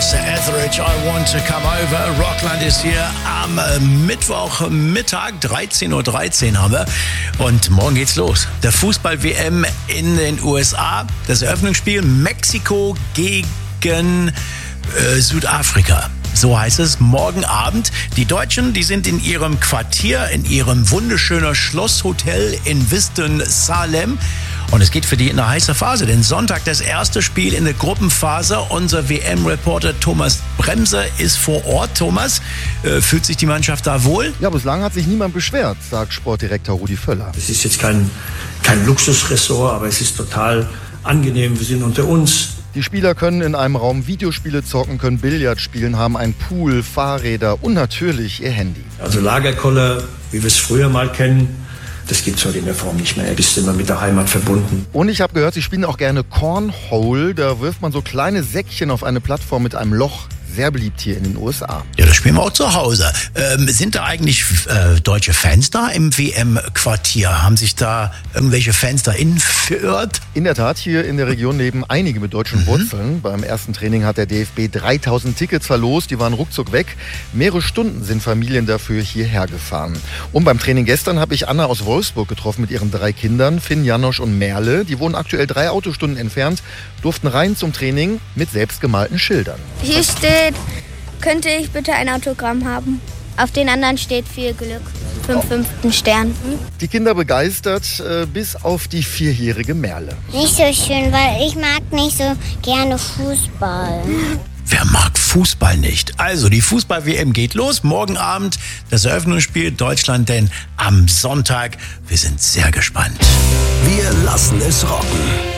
Mr. Etheridge, I Want to Come Over. Rockland ist hier am Mittwochmittag, 13:13 Uhr haben wir. Und morgen geht's los. Der Fußball-WM in den USA. Das Eröffnungsspiel Mexiko gegen Südafrika. So heißt es, morgen Abend. Die Deutschen, die sind in ihrem Quartier, in ihrem wunderschönen Schlosshotel in Winston-Salem. Und es geht für die in eine heiße Phase, denn Sonntag das erste Spiel in der Gruppenphase. Unser WM-Reporter Thomas Bremser ist vor Ort. Thomas, fühlt sich die Mannschaft da wohl? Ja, bislang hat sich niemand beschwert, sagt Sportdirektor Rudi Völler. Es ist jetzt kein Luxusressort, aber es ist total angenehm. Wir sind unter uns. Die Spieler können in einem Raum Videospiele zocken, können Billard spielen, haben einen Pool, Fahrräder und natürlich ihr Handy. Also Lagerkoller, wie wir es früher mal kennen, das gibt es heute in der Form nicht mehr. Er ist immer mit der Heimat verbunden. Und ich habe gehört, sie spielen auch gerne Cornhole. Da wirft man so kleine Säckchen auf eine Plattform mit einem Loch. Sehr beliebt hier in den USA. Ja, das spielen wir auch zu Hause. Sind da eigentlich deutsche Fans da im WM-Quartier? Haben sich da irgendwelche Fans dahin verirrt? In der Tat, hier in der Region leben einige mit deutschen Wurzeln. Beim ersten Training hat der DFB 3000 Tickets verlost. Die waren ruckzuck weg. Mehrere Stunden sind Familien dafür hierher gefahren. Und beim Training gestern habe ich Anna aus Wolfsburg getroffen mit ihren 3 Kindern, Finn, Janosch und Merle. Die wohnen aktuell 3 Autostunden entfernt, durften rein zum Training mit selbstgemalten Schildern. Hier steht, könnte ich bitte ein Autogramm haben? Auf den anderen steht viel Glück. 5. Stern. Die Kinder begeistert, bis auf die 4-jährige Merle. Nicht so schön, weil ich mag nicht so gerne Fußball. Wer mag Fußball nicht? Also, die Fußball-WM geht los. Morgen Abend das Eröffnungsspiel Deutschland, denn am Sonntag. Wir sind sehr gespannt. Wir lassen es rocken.